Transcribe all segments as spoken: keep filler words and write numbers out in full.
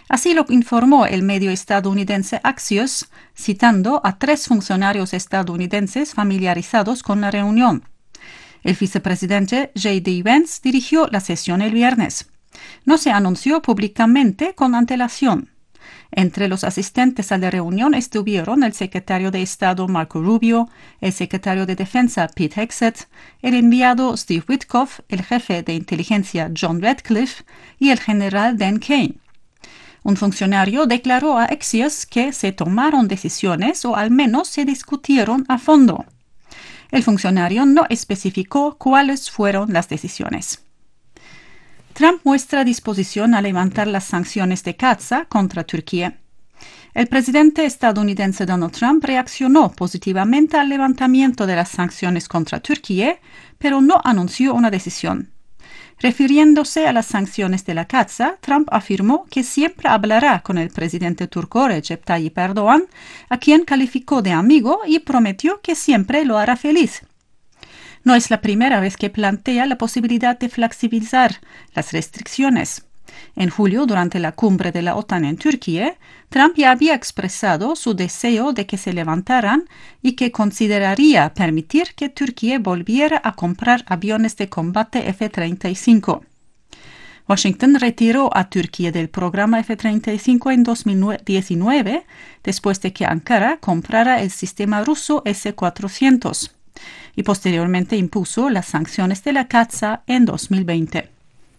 Así lo informó el medio estadounidense Axios, citando a tres funcionarios estadounidenses familiarizados con la reunión. El vicepresidente J D Vance dirigió la sesión el viernes. No se anunció públicamente con antelación. Entre los asistentes a la reunión estuvieron el secretario de Estado Marco Rubio, el secretario de Defensa Pete Hegseth, el enviado Steve Witkoff, el jefe de inteligencia John Radcliffe y el general Dan Kane. Un funcionario declaró a Axios que se tomaron decisiones o al menos se discutieron a fondo. El funcionario no especificó cuáles fueron las decisiones. Trump muestra disposición a levantar las sanciones de caza contra Turquía. El presidente estadounidense Donald Trump reaccionó positivamente al levantamiento de las sanciones contra Turquía, pero no anunció una decisión. Refiriéndose a las sanciones de la caza, Trump afirmó que siempre hablará con el presidente turco Recep Tayyip Erdoğan, a quien calificó de amigo y prometió que siempre lo hará feliz. No es la primera vez que plantea la posibilidad de flexibilizar las restricciones. En julio, durante la cumbre de la OTAN en Turquía, Trump ya había expresado su deseo de que se levantaran y que consideraría permitir que Turquía volviera a comprar aviones de combate F treinta y cinco. Washington retiró a Turquía del programa F treinta y cinco en dos mil diecinueve, después de que Ankara comprara el sistema ruso S cuatrocientos. Y posteriormente impuso las sanciones de la caza en dos mil veinte.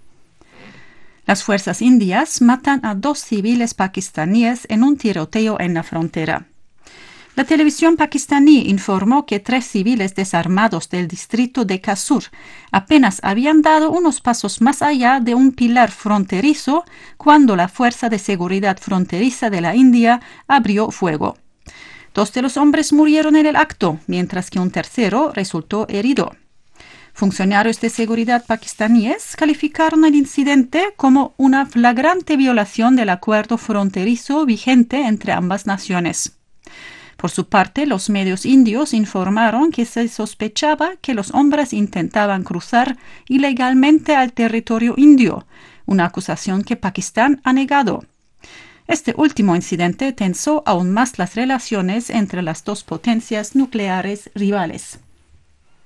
Las fuerzas indias matan a dos civiles pakistaníes en un tiroteo en la frontera. La televisión pakistaní informó que tres civiles desarmados del distrito de Kasur apenas habían dado unos pasos más allá de un pilar fronterizo cuando la Fuerza de Seguridad Fronteriza de la India abrió fuego. Dos de los hombres murieron en el acto, mientras que un tercero resultó herido. Funcionarios de seguridad pakistaníes calificaron el incidente como una flagrante violación del acuerdo fronterizo vigente entre ambas naciones. Por su parte, los medios indios informaron que se sospechaba que los hombres intentaban cruzar ilegalmente al territorio indio, una acusación que Pakistán ha negado. Este último incidente tensó aún más las relaciones entre las dos potencias nucleares rivales.